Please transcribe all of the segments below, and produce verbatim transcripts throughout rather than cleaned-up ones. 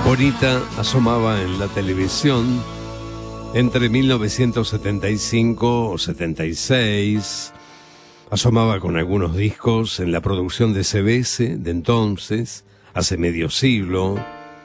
Bonita asomaba en la televisión entre mil novecientos setenta y cinco o setenta y seis. Asomaba con algunos discos en la producción de C B S de entonces, hace medio siglo.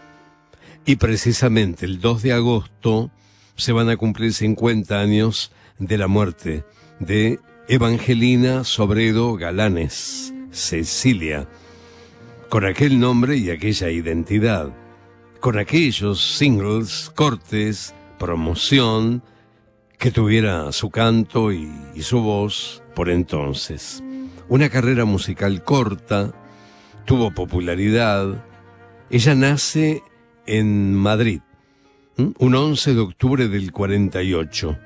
Y precisamente el dos de agosto se van a cumplir cincuenta años de la muerte de Evangelina Sobredo Galanes, Cecilia, con aquel nombre y aquella identidad, con aquellos singles, cortes, promoción, que tuviera su canto y, y su voz por entonces. Una carrera musical corta, tuvo popularidad. Ella nace en Madrid, ¿m? un once de octubre del cuarenta y ocho.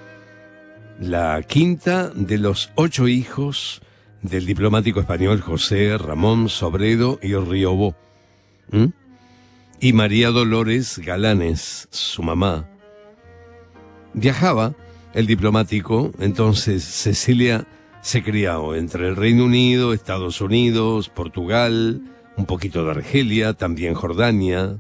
La quinta de los ocho hijos del diplomático español José Ramón Sobredo y Riobó. ¿m? Y María Dolores Galanes, su mamá. Viajaba el diplomático, entonces Cecilia se crió entre el Reino Unido, Estados Unidos, Portugal, un poquito de Argelia, también Jordania,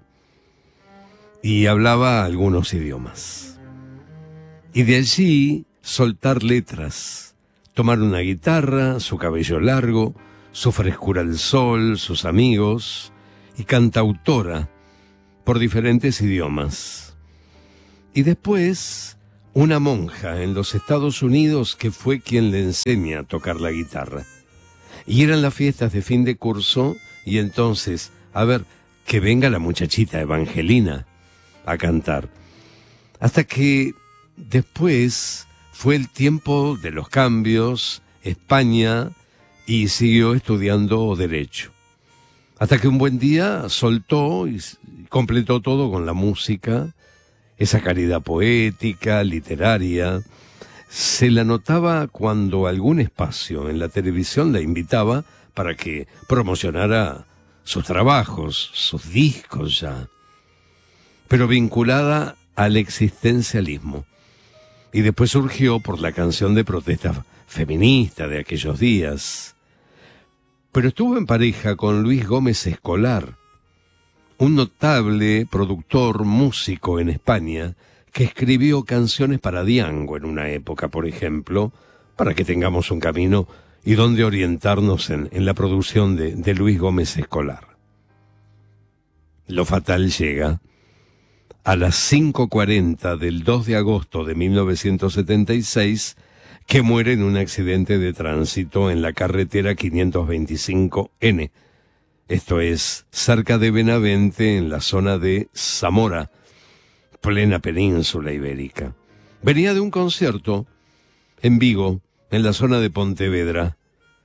y hablaba algunos idiomas. Y de allí soltar letras, tomar una guitarra, su cabello largo, su frescura al sol, sus amigos, y cantautora por diferentes idiomas. Y después, una monja en los Estados Unidos que fue quien le enseña a tocar la guitarra. Y eran las fiestas de fin de curso, y entonces, a ver, que venga la muchachita Evangelina a cantar. Hasta que después fue el tiempo de los cambios, España, y siguió estudiando Derecho. Hasta que un buen día soltó y completó todo con la música, esa caridad poética, literaria. Se la notaba cuando algún espacio en la televisión la invitaba para que promocionara sus trabajos, sus discos ya, pero vinculada al existencialismo. Y después surgió por la canción de protesta feminista de aquellos días. Pero estuvo en pareja con Luis Gómez Escolar, un notable productor músico en España que escribió canciones para Diango en una época, por ejemplo, para que tengamos un camino y donde orientarnos en, en la producción de, de Luis Gómez Escolar. Lo fatal llega a las cinco cuarenta del dos de agosto de mil novecientos setenta y seis, que muere en un accidente de tránsito en la carretera quinientos veinticinco ene. Esto es, cerca de Benavente, en la zona de Zamora, plena península ibérica. Venía de un concierto en Vigo, en la zona de Pontevedra.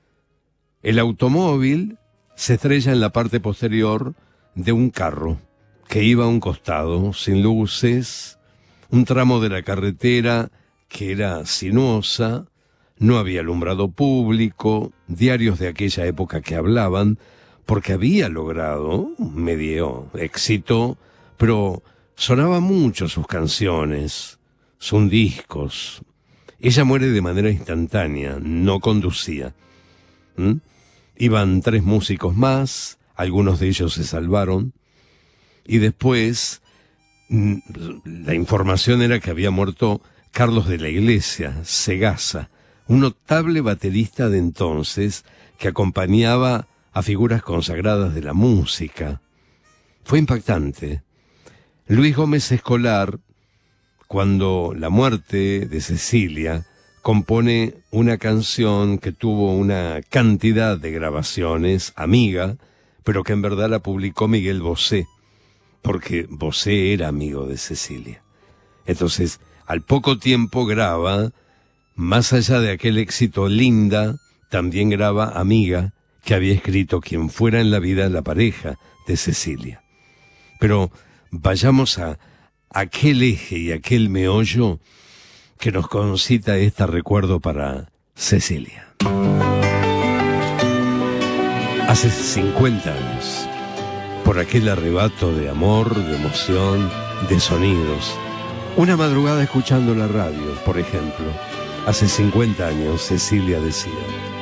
El automóvil se estrella en la parte posterior de un carro que iba a un costado, sin luces, un tramo de la carretera que era sinuosa, no había alumbrado público, diarios de aquella época que hablaban, porque había logrado medio éxito, pero sonaba mucho sus canciones, sus discos. Ella muere de manera instantánea, no conducía. ¿Mm? Iban tres músicos más, algunos de ellos se salvaron, y después la información era que había muerto Carlos de la Iglesia, Segasa, un notable baterista de entonces que acompañaba a figuras consagradas de la música. Fue impactante. Luis Gómez Escolar, cuando la muerte de Cecilia, compone una canción que tuvo una cantidad de grabaciones, Amiga, pero que en verdad la publicó Miguel Bosé, porque Bosé era amigo de Cecilia. Entonces, al poco tiempo graba, más allá de aquel éxito Linda, también graba Amiga, que había escrito quien fuera en la vida la pareja de Cecilia. Pero vayamos a aquel eje y aquel meollo que nos concita este recuerdo para Cecilia. Hace cincuenta años, por aquel arrebato de amor, de emoción, de sonidos, una madrugada escuchando la radio, por ejemplo, hace cincuenta años Cecilia decía: